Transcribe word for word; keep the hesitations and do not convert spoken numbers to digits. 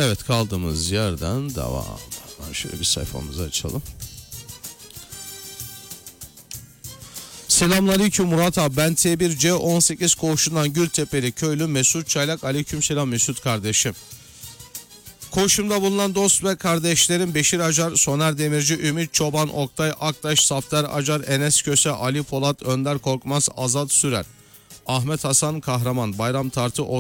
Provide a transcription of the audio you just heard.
Evet, kaldığımız yerden devam. Şöyle bir sayfamızı açalım. Selamünaleyküm Murat abi, ben T bir C on sekiz koğuşundan Gültepeli köylü Mesut Çaylak. Aleykümselam Mesut kardeşim. Koğuşumda bulunan dost ve kardeşlerim Beşir Acar, Soner Demirci, Ümit Çoban, Oktay Aktaş, Safter Acar, Enes Köse, Ali Polat, Önder Korkmaz, Azat Sürer, Ahmet Hasan Kahraman, Bayram Tartı,